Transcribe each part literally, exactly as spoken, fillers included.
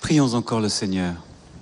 Prions encore le Seigneur.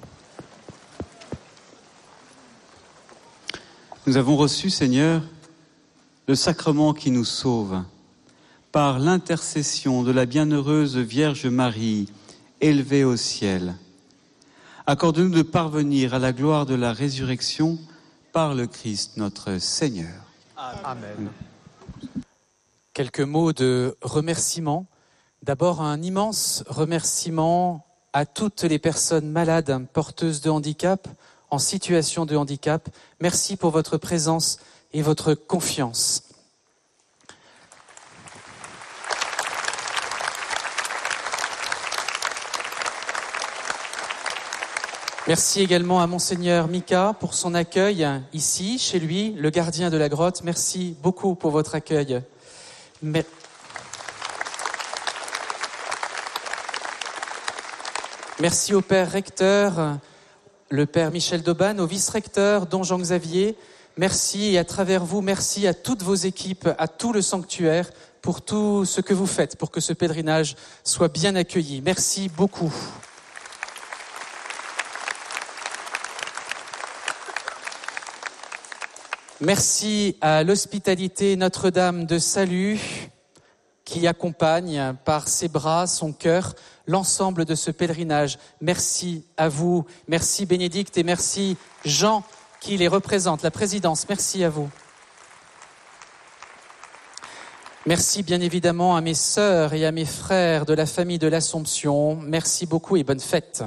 Nous avons reçu, Seigneur, le sacrement qui nous sauve. Par l'intercession de la bienheureuse Vierge Marie, élevée au ciel. Accorde-nous de parvenir à la gloire de la résurrection par le Christ notre Seigneur. Amen. Quelques mots de remerciement. D'abord, un immense remerciement à toutes les personnes malades, porteuses de handicap, en situation de handicap. Merci pour votre présence et votre confiance. Merci également à Monseigneur Mika pour son accueil ici, chez lui, le gardien de la grotte. Merci beaucoup pour votre accueil. Mais... Merci au Père recteur, le Père Michel Dauban, au vice-recteur, Don Jean-Xavier. Merci et à travers vous, merci à toutes vos équipes, à tout le sanctuaire pour tout ce que vous faites, pour que ce pèlerinage soit bien accueilli. Merci beaucoup. Merci à l'hospitalité Notre-Dame de Salut qui accompagne par ses bras, son cœur, l'ensemble de ce pèlerinage. Merci à vous, merci Bénédicte et merci Jean qui les représente, la présidence. Merci à vous. Merci bien évidemment à mes sœurs et à mes frères de la famille de l'Assomption. Merci beaucoup et bonne fête.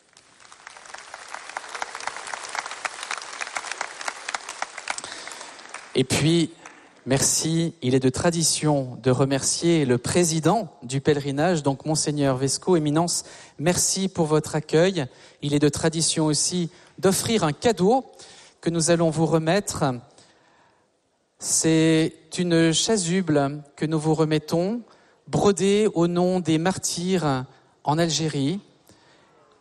Et puis, merci, il est de tradition de remercier le président du pèlerinage, donc Monseigneur Vesco, Éminence, merci pour votre accueil. Il est de tradition aussi d'offrir un cadeau que nous allons vous remettre. C'est une chasuble que nous vous remettons, brodée au nom des martyrs en Algérie.